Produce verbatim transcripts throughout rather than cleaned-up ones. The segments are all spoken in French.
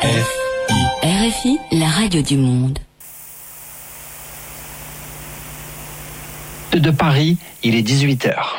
R F I, la radio du monde. De Paris, il est dix-huit heures.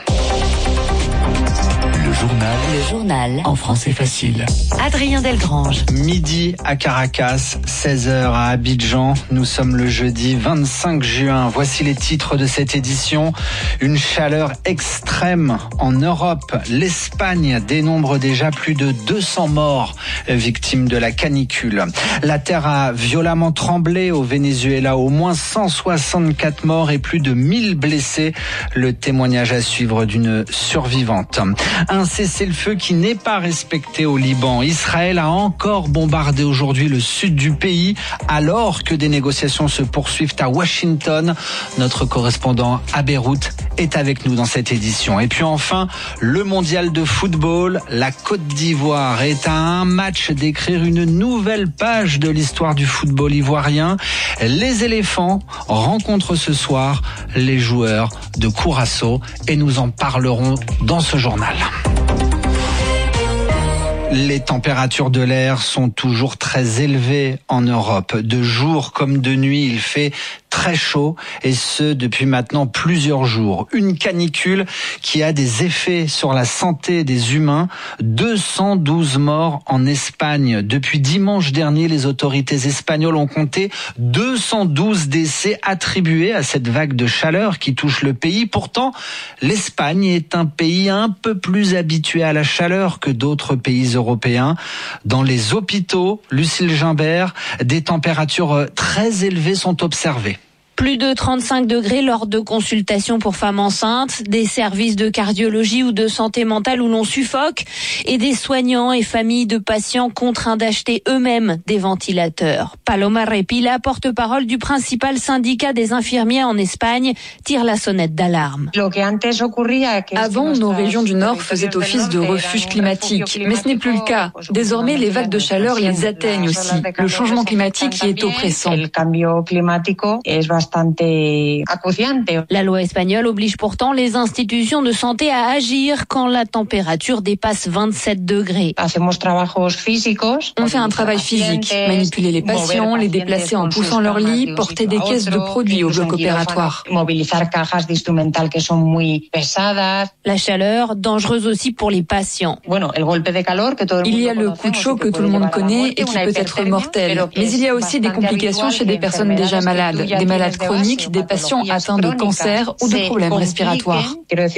Le journal. Le journal. En français facile. Adrien Delgrange. Midi à Caracas, seize heures à Abidjan. Nous sommes le jeudi vingt-cinq juin. Voici les titres de cette édition. Une chaleur extrême en Europe. L'Espagne dénombre déjà plus de deux cents morts victimes de la canicule. La terre a violemment tremblé au Venezuela. Au moins cent soixante-quatre morts et plus de mille blessés. Le témoignage à suivre d'une survivante. Un cessez-le-feu qui n'est pas respecté au Liban. Israël a encore bombardé aujourd'hui le sud du pays alors que des négociations se poursuivent à Washington. Notre correspondant à Beyrouth est avec nous dans cette édition. Et puis enfin, le mondial de football. La Côte d'Ivoire est à un match d'écrire une nouvelle page de l'histoire du football ivoirien. Les éléphants rencontrent ce soir les joueurs de Curaçao et nous en parlerons dans ce journal. Les températures de l'air sont toujours très élevées en Europe. De jour comme de nuit, il fait très chaud et ce depuis maintenant plusieurs jours. Une canicule qui a des effets sur la santé des humains. deux cent douze morts en Espagne. Depuis dimanche dernier, les autorités espagnoles ont compté deux cent douze décès attribués à cette vague de chaleur qui touche le pays. Pourtant, l'Espagne est un pays un peu plus habitué à la chaleur que d'autres pays européens. Dans les hôpitaux, Lucille Gimbert, des températures très élevées sont observées. Plus de trente-cinq degrés lors de consultations pour femmes enceintes, des services de cardiologie ou de santé mentale où l'on suffoque et des soignants et familles de patients contraints d'acheter eux-mêmes des ventilateurs. Paloma Repila, porte-parole du principal syndicat des infirmiers en Espagne, tire la sonnette d'alarme. Avant, nos régions du Nord faisaient office de refuge climatique, mais ce n'est plus le cas. Désormais, les vagues de chaleur les atteignent aussi. Le changement climatique y est oppressant. La loi espagnole oblige pourtant les institutions de santé à agir quand la température dépasse vingt-sept degrés. On fait un travail physique, manipuler les patients, les déplacer en poussant leur lit, porter des caisses de produits au bloc opératoire. La chaleur, dangereuse aussi pour les patients. Il y a le coup de chaud que tout le monde connaît et qui peut être mortel. Mais il y a aussi des complications chez des personnes déjà malades, des malades chroniques, des patients atteints de cancer ou de problèmes respiratoires.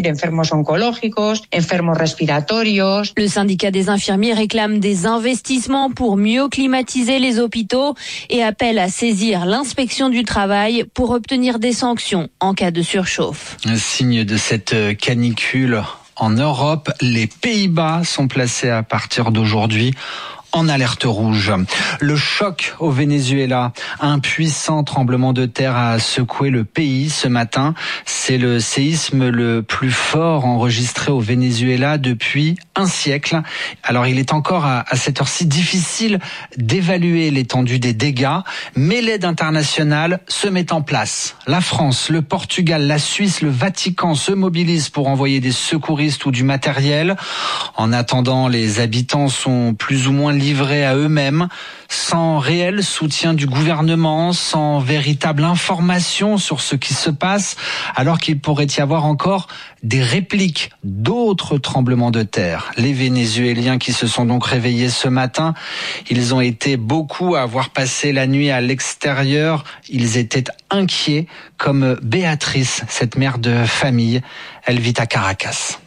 Le syndicat des infirmiers réclame des investissements pour mieux climatiser les hôpitaux et appelle à saisir l'inspection du travail pour obtenir des sanctions en cas de surchauffe. Un signe de cette canicule en Europe, les Pays-Bas sont placés à partir d'aujourd'hui en alerte rouge. Le choc au Venezuela, un puissant tremblement de terre a secoué le pays ce matin. C'est le séisme le plus fort enregistré au Venezuela depuis un siècle. Alors il est encore à, à cette heure-ci difficile d'évaluer l'étendue des dégâts, mais l'aide internationale se met en place. La France, le Portugal, la Suisse, le Vatican se mobilisent pour envoyer des secouristes ou du matériel. En attendant, les habitants sont plus ou moins livrés à eux-mêmes, sans réel soutien du gouvernement, sans véritable information sur ce qui se passe, alors qu'il pourrait y avoir encore des répliques d'autres tremblements de terre. Les Vénézuéliens qui se sont donc réveillés ce matin, ils ont été beaucoup à avoir passé la nuit à l'extérieur. Ils étaient inquiets, comme Béatrice, cette mère de famille. Elle vit à Caracas.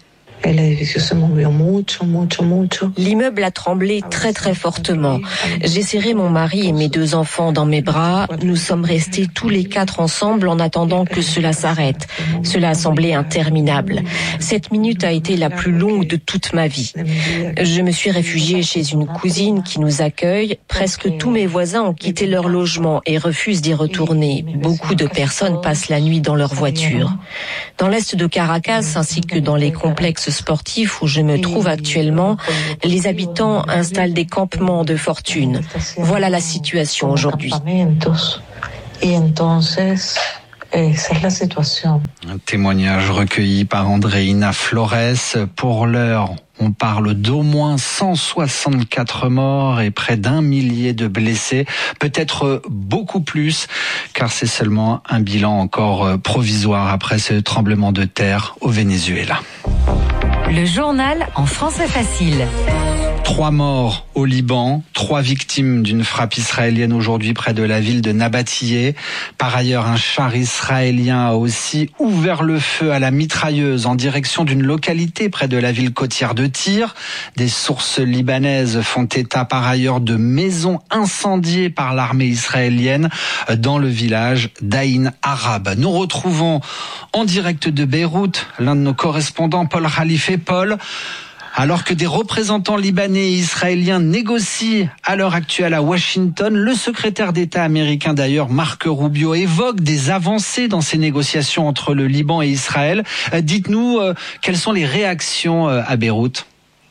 L'immeuble a tremblé très très fortement. J'ai serré mon mari et mes deux enfants dans mes bras. Nous sommes restés tous les quatre ensemble en attendant que cela s'arrête. Cela a semblé interminable. Cette minute a été la plus longue de toute ma vie. Je me suis réfugiée chez une cousine qui nous accueille. Presque tous mes voisins ont quitté leur logement et refusent d'y retourner. Beaucoup de personnes passent la nuit dans leur voiture. Dans l'est de Caracas ainsi que dans les complexes sportif où je me trouve actuellement, les habitants installent des campements de fortune. Voilà la situation aujourd'hui. Un témoignage recueilli par Andreina Flores. Pour l'heure, On parle d'au moins cent soixante-quatre morts et près d'un millier de blessés, peut-être beaucoup plus, car c'est seulement un bilan encore provisoire après ce tremblement de terre au Venezuela. Le journal en français facile. Trois morts au Liban, trois victimes d'une frappe israélienne aujourd'hui près de la ville de Nabatiyeh. Par ailleurs, un char israélien a aussi ouvert le feu à la mitrailleuse en direction d'une localité près de la ville côtière de Tyr. Des sources libanaises font état par ailleurs de maisons incendiées par l'armée israélienne dans le village d'Aïn Arab. Nous retrouvons en direct de Beyrouth l'un de nos correspondants, Paul Khalife. Paul, alors que des représentants libanais et israéliens négocient à l'heure actuelle à Washington, le secrétaire d'État américain d'ailleurs, Marco Rubio, évoque des avancées dans ces négociations entre le Liban et Israël. Dites-nous, euh, quelles sont les réactions euh, à Beyrouth ?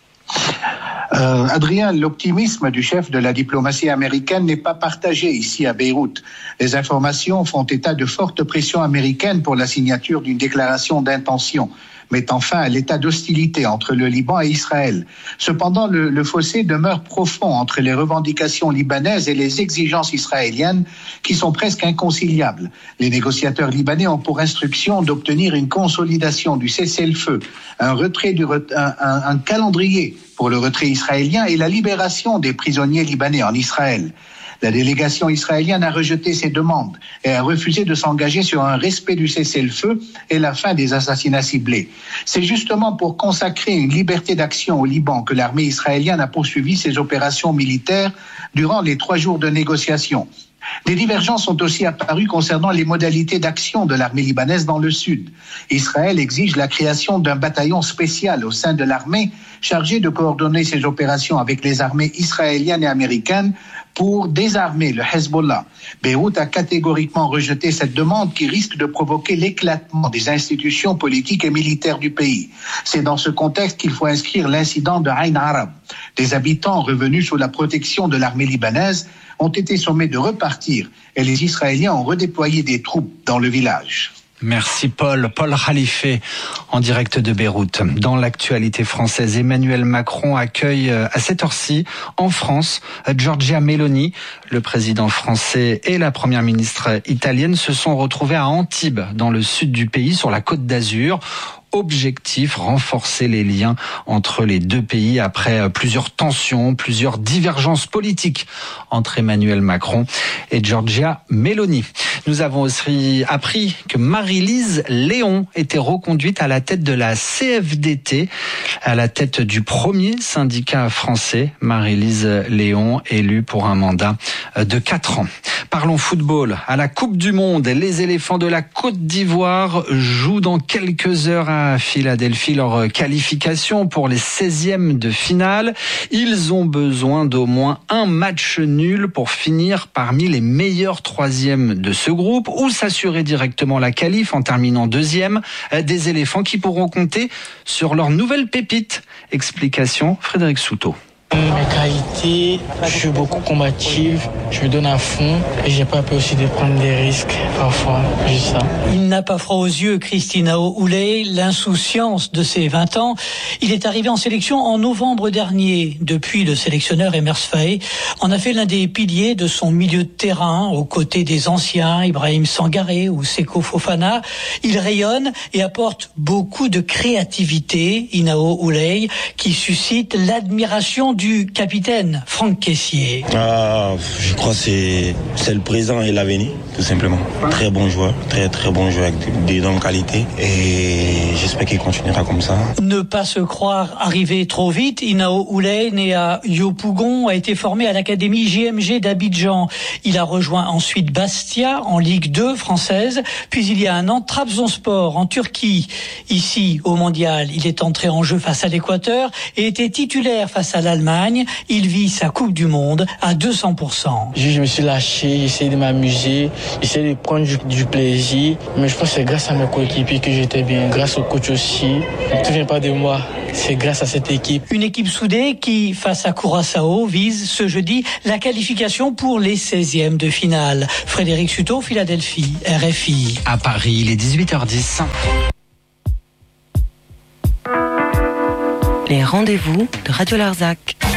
Euh, Adrien, l'optimisme du chef de la diplomatie américaine n'est pas partagé ici à Beyrouth. Les informations font état de fortes pressions américaines pour la signature d'une déclaration d'intention, mettant fin à l'état d'hostilité entre le Liban et Israël. Cependant, le, le fossé demeure profond entre les revendications libanaises et les exigences israéliennes qui sont presque inconciliables. Les négociateurs libanais ont pour instruction d'obtenir une consolidation du cessez-le-feu, un retrait du, un, un, un calendrier pour le retrait israélien et la libération des prisonniers libanais en Israël. La délégation israélienne a rejeté ces demandes et a refusé de s'engager sur un respect du cessez-le-feu et la fin des assassinats ciblés. C'est justement pour consacrer une liberté d'action au Liban que l'armée israélienne a poursuivi ses opérations militaires durant les trois jours de négociation. Des divergences sont aussi apparues concernant les modalités d'action de l'armée libanaise dans le sud. Israël exige la création d'un bataillon spécial au sein de l'armée chargé de coordonner ses opérations avec les armées israéliennes et américaines pour désarmer le Hezbollah. Beyrouth a catégoriquement rejeté cette demande qui risque de provoquer l'éclatement des institutions politiques et militaires du pays. C'est dans ce contexte qu'il faut inscrire l'incident de Aïn Arab. Des habitants revenus sous la protection de l'armée libanaise ont été sommés de repartir et les Israéliens ont redéployé des troupes dans le village. Merci Paul. Paul Khalife en direct de Beyrouth. Dans l'actualité française, Emmanuel Macron accueille à cette heure-ci en France Giorgia Meloni. Le président français et la première ministre italienne se sont retrouvés à Antibes, dans le sud du pays, sur la Côte d'Azur. Objectif, renforcer les liens entre les deux pays après plusieurs tensions, plusieurs divergences politiques entre Emmanuel Macron et Giorgia Meloni. Nous avons aussi appris que Marie-Lise Léon était reconduite à la tête de la C F D T, à la tête du premier syndicat français. Marie-Lise Léon, élue pour un mandat de quatre ans. Parlons football. À la Coupe du Monde, les éléphants de la Côte d'Ivoire jouent dans quelques heures à Philadelphie leur qualification pour les seizièmes de finale. Ils ont besoin d'au moins un match nul pour finir parmi les meilleurs troisièmes de ce groupe ou s'assurer directement la qualif en terminant deuxième. Des éléphants qui pourront compter sur leur nouvelle pépite. Explication, Frédéric Souto. Mes qualités, je suis beaucoup combative, je me donne à fond et j'ai pas peur aussi de prendre des risques parfois, juste ça. Il n'a pas froid aux yeux, Christinao Houley, l'insouciance de ses vingt ans. Il est arrivé en sélection en novembre dernier. Depuis, le sélectionneur Emers Faé en a fait l'un des piliers de son milieu de terrain, aux côtés des anciens, Ibrahim Sangaré ou Seko Fofana. Il rayonne et apporte beaucoup de créativité, Inao Houley, qui suscite l'admiration du capitaine Franck Kessié. Ah, je crois que c'est, c'est le présent et l'avenir, tout simplement. Très bon joueur, très très bon joueur avec d'énormes qualités et j'espère qu'il continuera comme ça. Ne pas se croire arrivé trop vite, Inao Houley, né à Yopougon, a été formé à l'académie J M G d'Abidjan. Il a rejoint ensuite Bastia en Ligue deux française, puis il y a un an Trabzonspor en Turquie. Ici, au Mondial, il est entré en jeu face à l'Équateur et était titulaire face à l'Allemagne. Il vit sa Coupe du Monde à deux cents pour cent. Je me suis lâché, j'ai essayé de m'amuser, j'ai essayé de prendre du, du plaisir. Mais je pense que c'est grâce à mes coéquipiers que j'étais bien, grâce au coach aussi. Ne te souviens pas de moi, c'est grâce à cette équipe. Une équipe soudée qui, face à Curaçao, vise ce jeudi la qualification pour les seizièmes de finale. Frédéric Suto, Philadelphie, R F I. À Paris, il est dix-huit heures dix. les rendez-vous de Radio Larzac.